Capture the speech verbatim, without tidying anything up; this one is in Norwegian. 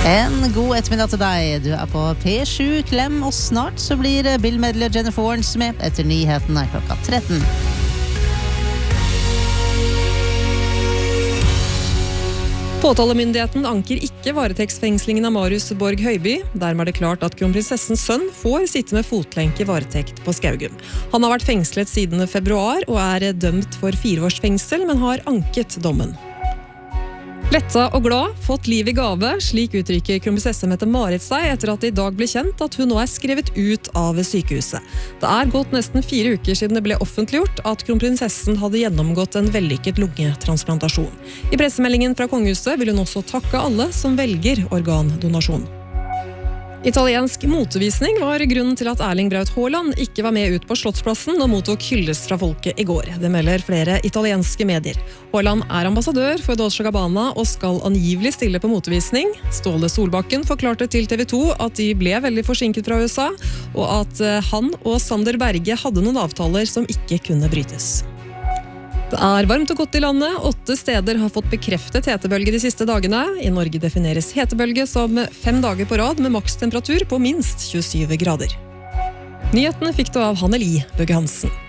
En god ettermiddag til deg. Du er på P sju Klem, og snart så blir Bill-medler Jennifer Warnes med etter nyhetene klokka tretten. Påtalemyndigheten anker ikke varetektsfengslingen av Marius Borg Høiby. Dermed er det klart at kronprinsessens sønn får sitte med fotlenke i varetekt på Skaugum. Han har vært fengslet siden februar og er dømt for fire års fengsel, men har anket dommen. Letta og glad, fått liv i gave, slik uttrykker kronprinsesse Mette-Marit seg etter at det i dag ble kjent at hun nå er skrevet ut av sykehuset. Det er gått nesten fire uker siden det ble offentliggjort at kronprinsessen hadde gjennomgått en vellykket lungetransplantasjon. I pressemeldingen fra kongehuset vil hun også takke alle som velger organdonasjon. Italiensk motevisning var grunnen til at Erling Braut Haaland ikke var med ut på Slottsplassen og mottok hyllest fra folket i går. Det melder flere italienske medier. Haaland er ambassadør for Dolce og Gabbana og skal angivelig stille på motevisning. Ståle Solbakken forklarte til T V to at de ble veldig forsinket fra U S A, og at han og Sander Berge hadde noen avtaler som ikke kunne brytes. Det er varmt og godt i landet. Åtte steder har fått bekreftet hetebølge de siste dagene. I Norge defineres hetebølge som fem dager på rad med makstemperatur på minst tjuesyv grader. Nyhetene fikk du av Hanne Li Bøgge Hansen.